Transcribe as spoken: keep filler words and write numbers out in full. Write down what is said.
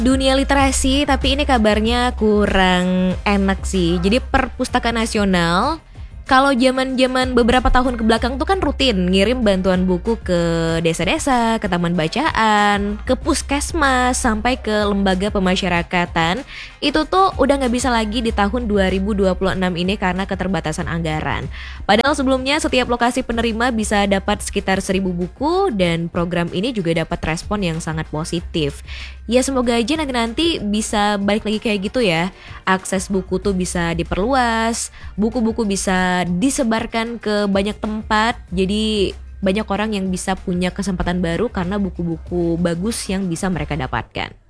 Dunia literasi, tapi ini kabarnya kurang enak sih. Jadi Perpustakaan Nasional kalau zaman-zaman beberapa tahun ke belakang tuh kan rutin ngirim bantuan buku ke desa-desa, ke taman bacaan, ke puskesmas, sampai ke lembaga pemasyarakatan. Itu tuh udah nggak bisa lagi di tahun dua ribu dua puluh enam ini karena keterbatasan anggaran. Padahal sebelumnya setiap lokasi penerima bisa dapat sekitar seribu buku dan program ini juga dapat respon yang sangat positif. Ya semoga aja nanti-nanti bisa balik lagi kayak gitu ya. Akses buku tuh bisa diperluas, buku-buku bisa disebarkan ke banyak tempat. Jadi banyak orang yang bisa punya kesempatan baru karena buku-buku bagus yang bisa mereka dapatkan.